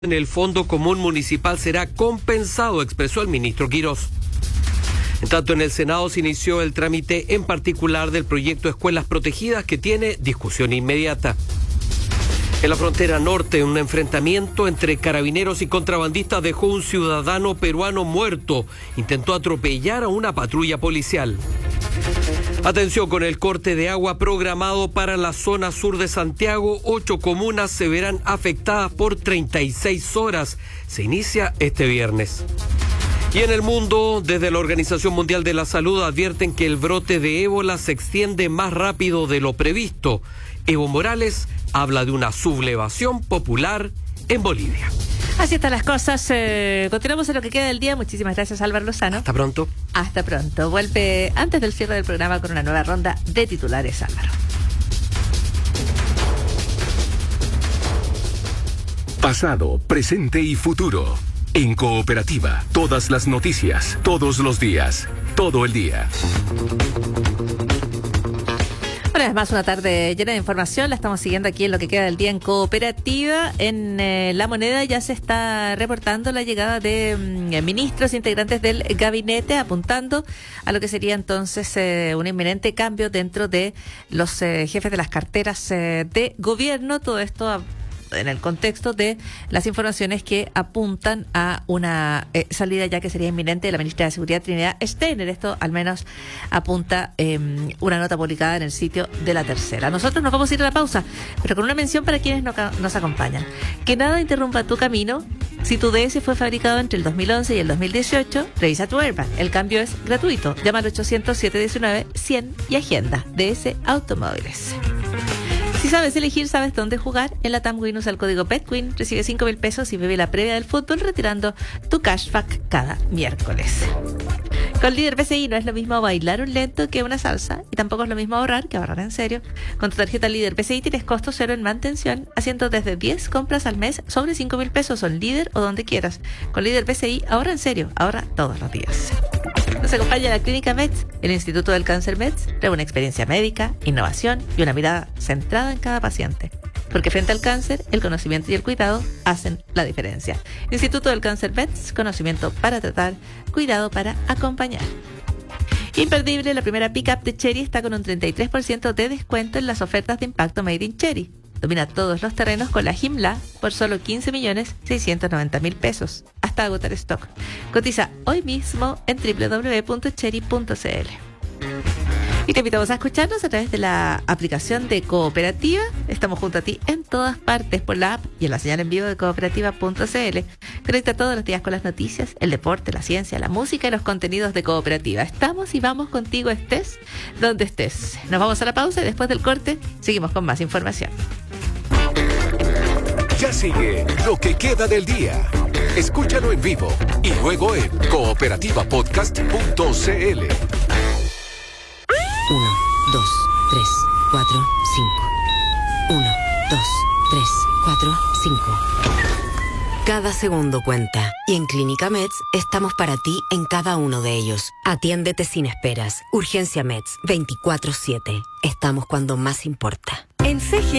en el Fondo Común Municipal será compensado, expresó el ministro Quirós. En tanto, en el Senado se inició el trámite en particular del proyecto Escuelas Protegidas, que tiene discusión inmediata. En la frontera norte, un enfrentamiento entre carabineros y contrabandistas dejó un ciudadano peruano muerto. Intentó atropellar a una patrulla policial. Atención con el corte de agua programado para la zona sur de Santiago. 8 comunas se verán afectadas por 36 horas. Se inicia este viernes. Y en el mundo, desde la Organización Mundial de la Salud advierten que el brote de ébola se extiende más rápido de lo previsto. Evo Morales habla de una sublevación popular en Bolivia. Así están las cosas. Continuamos en lo que queda del día. Muchísimas gracias, Álvaro Lozano. Hasta pronto. Hasta pronto. Vuelve antes del cierre del programa con una nueva ronda de titulares, Álvaro. Pasado, presente y futuro. En Cooperativa, todas las noticias, todos los días, todo el día. Una vez más, una tarde llena de información. La estamos siguiendo aquí en lo que queda del día en Cooperativa. En La Moneda ya se está reportando la llegada de ministros integrantes del gabinete, apuntando a lo que sería entonces un inminente cambio dentro de los jefes de las carteras de gobierno. Todo esto en el contexto de las informaciones que apuntan a una salida ya que sería inminente de la ministra de Seguridad, Trinidad Steiner. Esto al menos apunta una nota publicada en el sitio de La Tercera. Nosotros nos vamos a ir a la pausa, pero con una mención para quienes nos acompañan. Que nada interrumpa tu camino. Si tu DS fue fabricado entre el 2011 y el 2018, revisa tu airbag. El cambio es gratuito. Llama al 800-719-100 y agenda. DS Automóviles. Si sabes elegir, sabes dónde jugar. En la TAM Win usa el código PETWIN, recibe 5,000 pesos y vive la previa del fútbol retirando tu cashback cada miércoles. Con Líder BCI no es lo mismo bailar un lento que una salsa, y tampoco es lo mismo ahorrar que ahorrar en serio. Con tu tarjeta Líder BCI tienes costo cero en mantención, haciendo desde 10 compras al mes sobre 5,000 pesos en Líder o donde quieras. Con Líder BCI ahorra en serio, ahorra todos los días. Nos acompaña la Clínica Metz, el Instituto del Cáncer Metz, trae una experiencia médica, innovación y una mirada centrada en cada paciente. Porque frente al cáncer, el conocimiento y el cuidado hacen la diferencia. Instituto del Cáncer Metz, conocimiento para tratar, cuidado para acompañar. Imperdible, la primera pick-up de Chery está con un 33% de descuento en las ofertas de impacto Made in Chery. Domina todos los terrenos con la Jimla por solo 15.690.000 pesos, hasta agotar stock. Cotiza hoy mismo en www.chery.cl. Y te invitamos a escucharnos a través de la aplicación de Cooperativa. Estamos junto a ti en todas partes por la app y en la señal en vivo de cooperativa.cl. Conecta todos los días con las noticias, el deporte, la ciencia, la música y los contenidos de Cooperativa. Estamos y vamos contigo, estés donde estés. Nos vamos a la pausa y después del corte seguimos con más información. Ya sigue lo que queda del día. Escúchalo en vivo y luego en cooperativapodcast.cl. 1, 2, 3, 4, 5. 1, 2, 3, 4, 5. Cada segundo cuenta. Y en Clínica Metz estamos para ti en cada uno de ellos. Atiéndete sin esperas. Urgencia Metz 24/7. Estamos cuando más importa. En CG